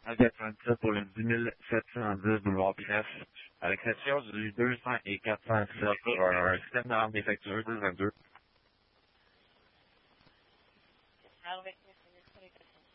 Avec 27 pour le 10 boulevard Bref, à l'exception du 200 et 407 pour un système d'alarme défectueux 222. Alors, avec